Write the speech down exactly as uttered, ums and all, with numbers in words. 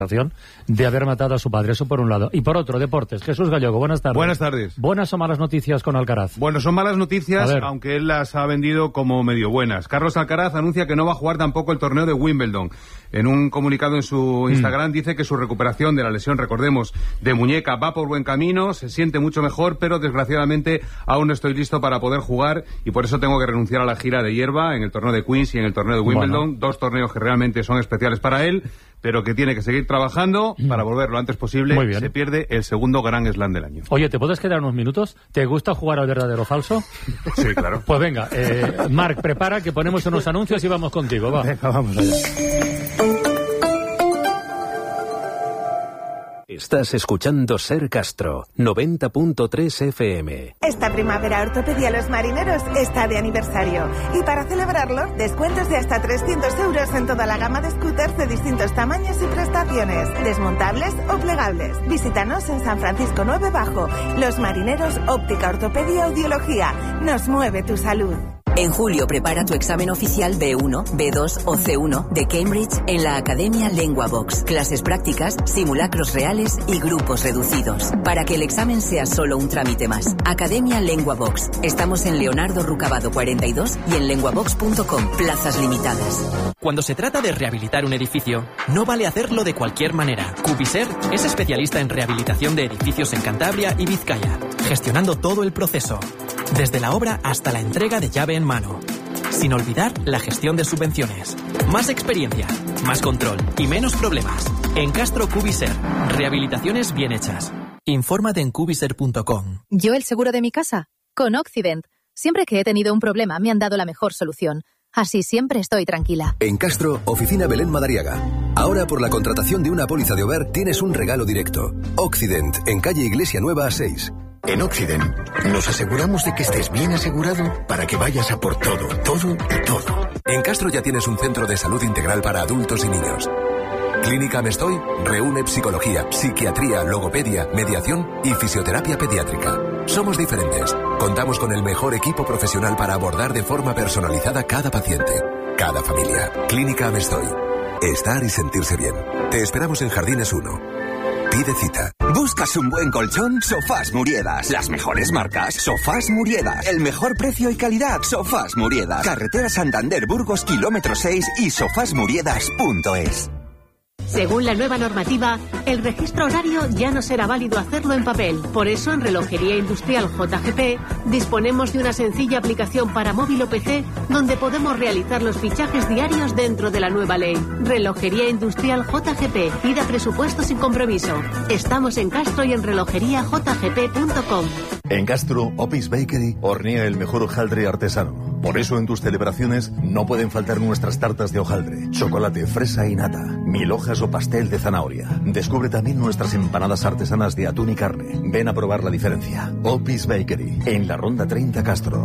de haber matado a su padre, eso por un lado. Y por otro, deportes. Jesús Gallego, buenas tardes. Buenas tardes. ¿Buenas o malas noticias con Alcaraz? Bueno, son malas noticias, aunque él las ha vendido como medio buenas. Carlos Alcaraz anuncia que no va a jugar tampoco el torneo de Wimbledon. En un comunicado en su Instagram mm. dice que su recuperación de la lesión, recordemos, de muñeca va por buen camino, se siente mucho mejor, pero desgraciadamente aún no estoy listo para poder jugar y por eso tengo que renunciar a la gira de hierba en el torneo de Queens y en el torneo de Wimbledon, bueno. dos torneos que realmente son especiales para él, pero que tiene que seguir trabajando para volver lo antes posible. Muy bien. Se pierde el segundo Grand Slam del año. Oye, ¿te puedes quedar unos minutos? ¿Te gusta jugar al verdadero o falso? Sí, claro. Pues venga, eh, Marc, prepara que ponemos unos anuncios y vamos contigo, va. Venga, vamos allá. Estás escuchando Ser Castro, noventa punto tres F M. Esta primavera Ortopedia Los Marineros está de aniversario. Y para celebrarlo, descuentos de hasta trescientos euros en toda la gama de scooters de distintos tamaños y prestaciones, desmontables o plegables. Visítanos en San Francisco nueve Bajo. Los Marineros, óptica, ortopedia, audiología. Nos mueve tu salud. En julio prepara tu examen oficial B uno, B dos o C uno de Cambridge en la Academia LenguaVox. Clases prácticas, simulacros reales y grupos reducidos. Para que el examen sea solo un trámite más. Academia LenguaVox. Estamos en Leonardo Rucabado cuarenta y dos y en lenguavox punto com. Plazas limitadas. Cuando se trata de rehabilitar un edificio, no vale hacerlo de cualquier manera. Cubiser es especialista en rehabilitación de edificios en Cantabria y Vizcaya, gestionando todo el proceso, desde la obra hasta la entrega de llave en mano. Sin olvidar la gestión de subvenciones. Más experiencia, más control y menos problemas. En Castro Cubiser, rehabilitaciones bien hechas. Infórmate en cubiser punto com. ¿Yo el seguro de mi casa? Con Occident. Siempre que he tenido un problema me han dado la mejor solución. Así siempre estoy tranquila. En Castro, Oficina Belén Madariaga. Ahora por la contratación de una póliza de hogar tienes un regalo directo. Occident, en calle Iglesia Nueva seis. En Occident nos aseguramos de que estés bien asegurado para que vayas a por todo, todo y todo. En Castro ya tienes un centro de salud integral para adultos y niños. Clínica Mestoy reúne psicología, psiquiatría, logopedia, mediación y fisioterapia pediátrica. Somos diferentes. Contamos con el mejor equipo profesional para abordar de forma personalizada cada paciente, cada familia. Clínica Mestoy. Estar y sentirse bien. Te esperamos en Jardines uno. Pide cita. ¿Buscas un buen colchón? Sofás Muriedas. Las mejores marcas. Sofás Muriedas. El mejor precio y calidad. Sofás Muriedas. Carretera Santander Burgos, kilómetro seis y sofás muriedas punto es. Según la nueva normativa, el registro horario ya no será válido hacerlo en papel. Por eso, en Relojería Industrial J G P disponemos de una sencilla aplicación para móvil o P C donde podemos realizar los fichajes diarios dentro de la nueva ley. Relojería Industrial J G P. Pida presupuesto sin compromiso. Estamos en Castro y en relojería j g p punto com. En Castro, Opis Bakery hornea el mejor hojaldre artesano. Por eso en tus celebraciones no pueden faltar nuestras tartas de hojaldre, chocolate, fresa y nata, mil hojas o pastel de zanahoria. Descubre también nuestras empanadas artesanas de atún y carne. Ven a probar la diferencia. Opis Bakery, en la Ronda treinta Castro.